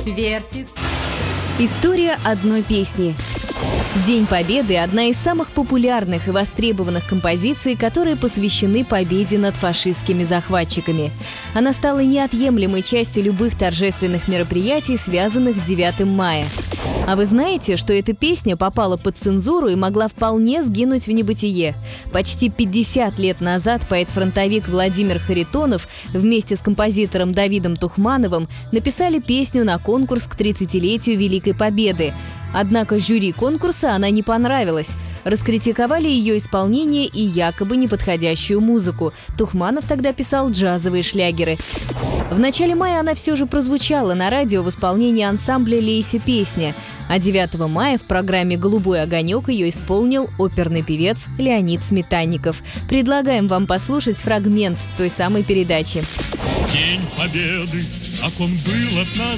вертится. История одной песни. День Победы – одна из самых популярных и востребованных композиций, которые посвящены победе над фашистскими захватчиками. Она стала неотъемлемой частью любых торжественных мероприятий, связанных с 9 мая. А вы знаете, что эта песня попала под цензуру и могла вполне сгинуть в небытие? Почти 50 лет назад поэт-фронтовик Владимир Харитонов вместе с композитором Давидом Тухмановым написали песню на конкурс к 30-летию Великой Победы. Однако жюри конкурса она не понравилась. Раскритиковали ее исполнение и якобы неподходящую музыку. Тухманов тогда писал джазовые шлягеры. В начале мая она все же прозвучала на радио в исполнении ансамбля «Лейся песня». А 9 мая в программе «Голубой огонек» ее исполнил оперный певец Леонид Сметанников. Предлагаем вам послушать фрагмент той самой передачи. День Победы, о ком был от нас